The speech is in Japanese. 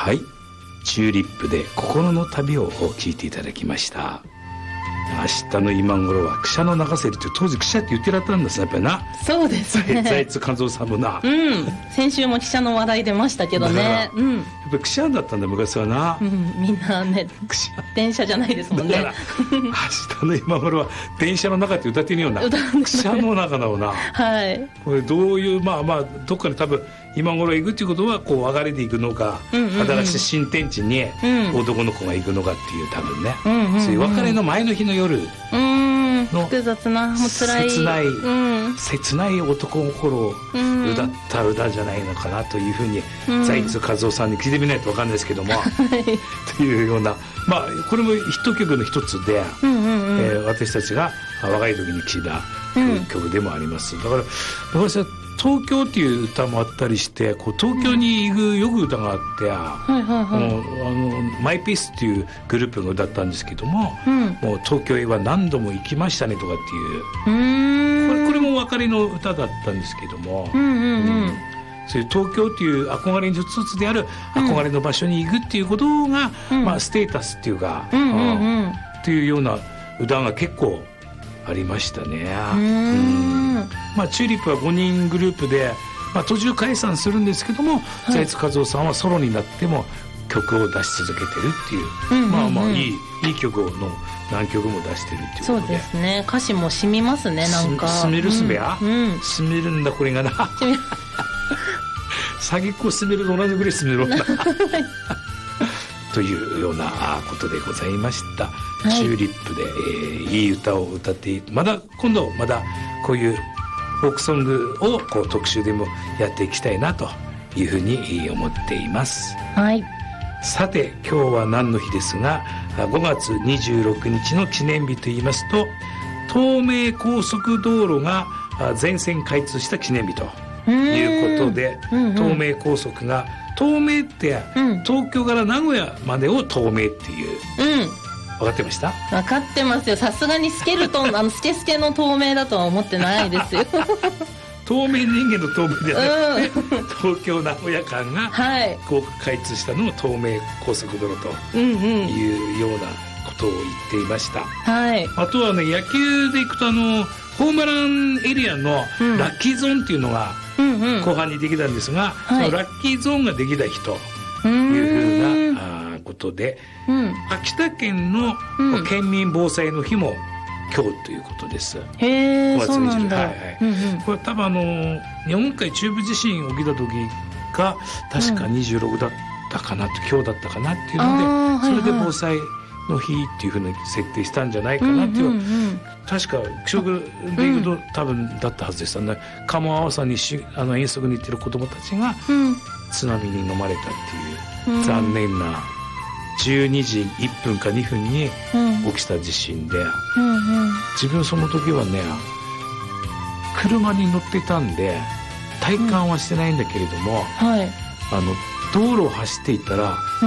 はい、チューリップで心の旅を聞いていただきました。明日の今頃はクシャの流せるって当時クシャって言ってられたんですね、やっぱりな。 そうですね。 財津和夫さんもな、 先週も汽車の話題出ましたけどね。 やっぱりクシャだったんだ昔はな、 みんなね電車じゃないですもんね。 だから明日の今頃は電車の中って歌ってみような、クシャの中だろうな。 はい。 これどういうどっかで多分今頃行くっていうことはこう別れていくのか、新しい新天地に男の子が行くのかっていう多分ね、そういう別れの前の日の夜の複雑な、もう辛い切ない男心を歌った歌じゃないのかなというふうに財津和夫さんに聞いてみないと分かんないですけども、というような、これもヒット曲の一つで、私たちが若い時に聴いた曲でもあります。だから昔は東京っていう歌もあったりして、こう東京に行くよく歌があって、マイピースっていうグループが歌ったんですけども、もう東京へは何度も行きましたねとかっていう、これも別れの歌だったんですけども、そういう東京っていう憧れの一つである憧れの場所に行くっていうことが、ステータスっていうか、っていうような歌が結構ありましたね。チューリップは5人グループで、途中解散するんですけども、財津和夫さんはソロになっても曲を出し続けてるっていう、いい曲の何曲も出してるっていうことで。 そうですね。歌詞も染みますね。なんかすめるすべや、すめるんだこれがな。先っこすめると同じぐらいすめるんだ。というようなことでございました。チューリップで、いい歌を歌って今度こういうフォークソングをこう特集でもやっていきたいなというふうに思っています。 はい。 さて今日は何の日ですが、5月26日の記念日といいますと、東名高速道路が全線開通した記念日ということで、東名高速が東名って、東京から名古屋までを東名っていう、分かってました？ 分かってますよ。さすがにスケルトンスケスケの透明だとは思ってないですよ。 透明人間の透明ではなくて、東京名古屋間がこう開通したのを東名高速道路というようなことを言っていました。あとはね、野球でいくとホームランエリアのラッキーゾーンっていうのが後半にできたんですが、そのラッキーゾーンができた日というふうなことで、秋田県の県民防災の日も今日ということです。 へー、そうなんだ。 これ多分日本海中部地震起きた時が確か26だったかなと、今日だったかなっていうので、それで防災の日っていうふうに設定したんじゃないかなっていう、確か記憶でいうと多分だったはずです。鴨川さんに遠足に行ってる子どもたちが津波に飲まれたっていう残念な12時1分か2分に起きた地震で、自分その時はね車に乗ってたんで体感はしてないんだけれども、道路を走っていたら